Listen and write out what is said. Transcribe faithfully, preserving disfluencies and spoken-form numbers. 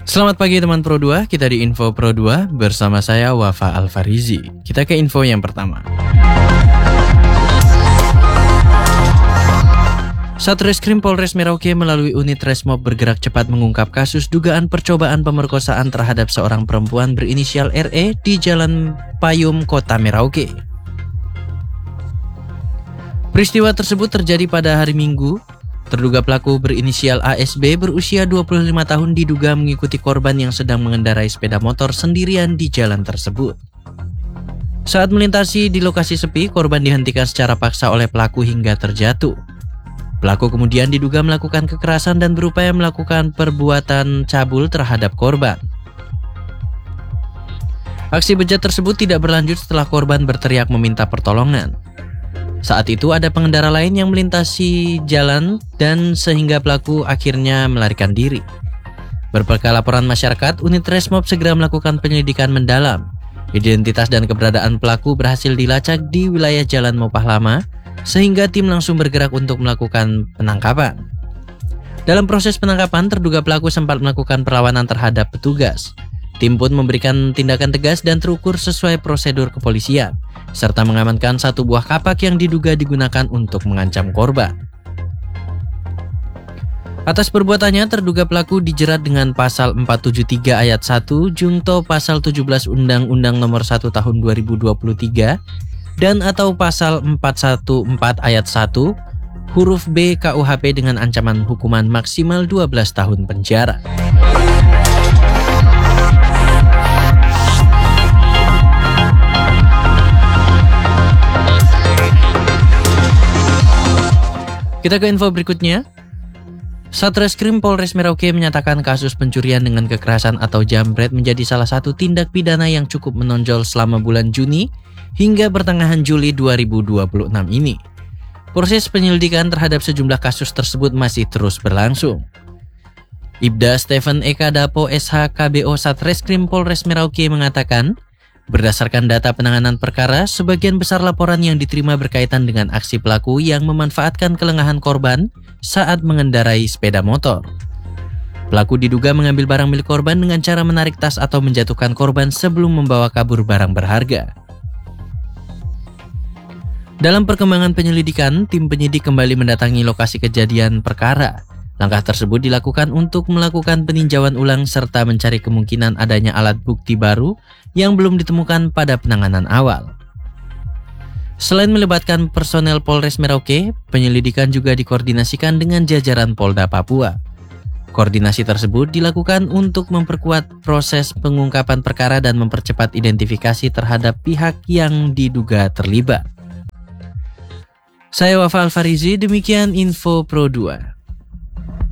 Selamat pagi teman Pro dua, kita di Info Pro dua bersama saya Wafa Alfarizi. Kita ke info yang pertama. Satreskrim Polres Merauke melalui unit Resmob bergerak cepat mengungkap kasus dugaan percobaan pemerkosaan terhadap seorang perempuan berinisial R E di Jalan Payum, Kota Merauke. Peristiwa tersebut terjadi pada hari Minggu. Terduga pelaku berinisial A S B berusia dua puluh lima tahun diduga mengikuti korban yang sedang mengendarai sepeda motor sendirian di jalan tersebut. Saat melintasi di lokasi sepi, korban dihentikan secara paksa oleh pelaku hingga terjatuh. Pelaku kemudian diduga melakukan kekerasan dan berupaya melakukan perbuatan cabul terhadap korban. Aksi bejat tersebut tidak berlanjut setelah korban berteriak meminta pertolongan. Saat itu ada pengendara lain yang melintasi jalan dan sehingga pelaku akhirnya melarikan diri. Berbagai laporan masyarakat, unit Resmob segera melakukan penyelidikan mendalam. Identitas dan keberadaan pelaku berhasil dilacak di wilayah Jalan Mopah Lama, sehingga tim langsung bergerak untuk melakukan penangkapan. Dalam proses penangkapan, terduga pelaku sempat melakukan perlawanan terhadap petugas. Tim pun memberikan tindakan tegas dan terukur sesuai prosedur kepolisian, serta mengamankan satu buah kapak yang diduga digunakan untuk mengancam korban. Atas perbuatannya, terduga pelaku dijerat dengan pasal empat tujuh tiga ayat satu Junto pasal tujuh belas Undang-Undang Nomor satu Tahun dua ribu dua puluh tiga dan atau pasal empat satu empat ayat satu huruf B K U H P dengan ancaman hukuman maksimal dua belas tahun penjara. Kita ke info berikutnya. Satreskrim Polres Merauke menyatakan kasus pencurian dengan kekerasan atau jambret menjadi salah satu tindak pidana yang cukup menonjol selama bulan Juni hingga pertengahan Juli dua ribu dua puluh enam ini. Proses penyelidikan terhadap sejumlah kasus tersebut masih terus berlangsung. Ibda Stephen Eka Dapo S H K B O Satreskrim Polres Merauke mengatakan, berdasarkan data penanganan perkara, sebagian besar laporan yang diterima berkaitan dengan aksi pelaku yang memanfaatkan kelengahan korban saat mengendarai sepeda motor. Pelaku diduga mengambil barang milik korban dengan cara menarik tas atau menjatuhkan korban sebelum membawa kabur barang berharga. Dalam perkembangan penyelidikan, tim penyidik kembali mendatangi lokasi kejadian perkara. Langkah tersebut dilakukan untuk melakukan peninjauan ulang serta mencari kemungkinan adanya alat bukti baru yang belum ditemukan pada penanganan awal. Selain melibatkan personel Polres Merauke, penyelidikan juga dikoordinasikan dengan jajaran Polda Papua. Koordinasi tersebut dilakukan untuk memperkuat proses pengungkapan perkara dan mempercepat identifikasi terhadap pihak yang diduga terlibat. Saya Wafa Alfarizi, demikian Info Pro dua.